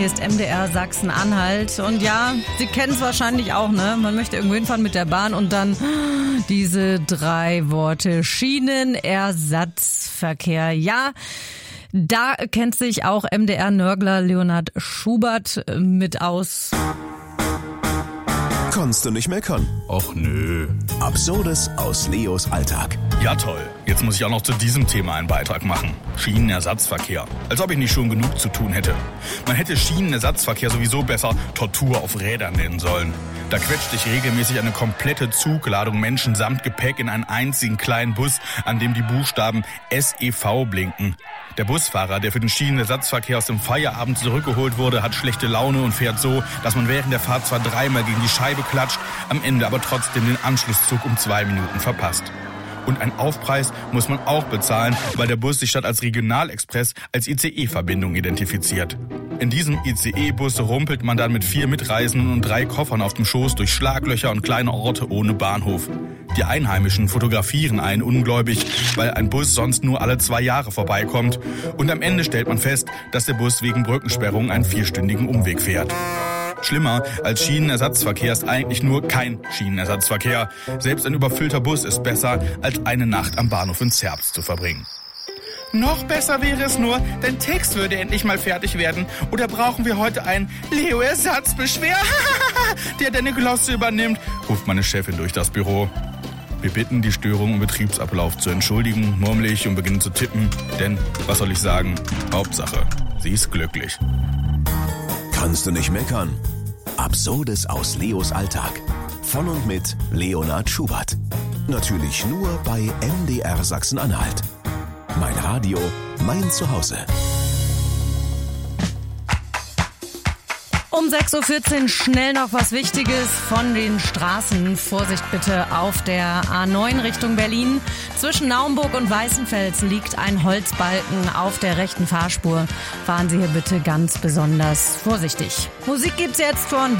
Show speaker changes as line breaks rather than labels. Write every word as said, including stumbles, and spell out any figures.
hier ist M D R Sachsen-Anhalt. Und ja, Sie kennen es wahrscheinlich auch, ne? Man möchte irgendwo hinfahren mit der Bahn und dann diese drei Worte Schienenersatzverkehr. Ja, da kennt sich auch M D R-Nörgler Leonhard Schubert mit aus.
Kannst du nicht meckern?
Och nö.
Absurdes aus Leos Alltag.
Ja toll, jetzt muss ich auch noch zu diesem Thema einen Beitrag machen. Schienenersatzverkehr. Als ob ich nicht schon genug zu tun hätte. Man hätte Schienenersatzverkehr sowieso besser Tortur auf Rädern nennen sollen. Da quetscht sich regelmäßig eine komplette Zugladung Menschen samt Gepäck in einen einzigen kleinen Bus, an dem die Buchstaben S E V blinken. Der Busfahrer, der für den Schienenersatzverkehr aus dem Feierabend zurückgeholt wurde, hat schlechte Laune und fährt so, dass man während der Fahrt zwar dreimal gegen die Scheibe klatscht, am Ende aber trotzdem den Anschlusszug um zwei Minuten verpasst. Und einen Aufpreis muss man auch bezahlen, weil der Bus sich statt als Regionalexpress als I C E-Verbindung identifiziert. In diesem I C E-Bus rumpelt man dann mit vier Mitreisenden und drei Koffern auf dem Schoß durch Schlaglöcher und kleine Orte ohne Bahnhof. Die Einheimischen fotografieren einen ungläubig, weil ein Bus sonst nur alle zwei Jahre vorbeikommt. Und am Ende stellt man fest, dass der Bus wegen Brückensperrung einen vierstündigen Umweg fährt. Schlimmer als Schienenersatzverkehr ist eigentlich nur kein Schienenersatzverkehr. Selbst ein überfüllter Bus ist besser, als eine Nacht am Bahnhof in Zerbst zu verbringen. Noch besser wäre es nur, dein Text würde endlich mal fertig werden. Oder brauchen wir heute einen Leo-Ersatzbeschwer, der deine Glosse übernimmt, ruft meine Chefin durch das Büro. Wir bitten, die Störung im Betriebsablauf zu entschuldigen, murmle ich und beginne zu tippen. Denn, was soll ich sagen, Hauptsache, sie ist glücklich.
Kannst du nicht meckern? Absurdes aus Leos Alltag. Von und mit Leonhard Schubert. Natürlich nur bei M D R Sachsen-Anhalt. Mein Radio, mein Zuhause.
Um sechs Uhr vierzehn schnell noch was Wichtiges von den Straßen. Vorsicht bitte auf der A neun Richtung Berlin. Zwischen Naumburg und Weißenfels liegt ein Holzbalken auf der rechten Fahrspur. Fahren Sie hier bitte ganz besonders vorsichtig. Musik gibt's jetzt von